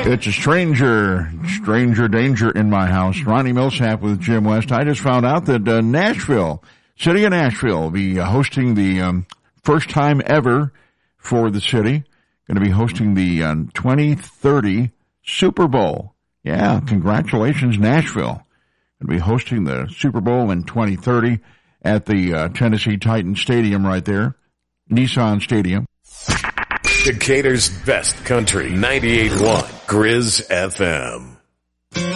It's a stranger danger in my house. Ronnie Millsap with Jim West. I just found out that city of Nashville will be hosting the first time ever for the city. Going to be hosting the 2030 Super Bowl. Yeah, congratulations, Nashville. Going to be hosting the Super Bowl in 2030 at the Tennessee Titans Stadium right there, Nissan Stadium. Decatur's best country, 98.1 Grizz FM.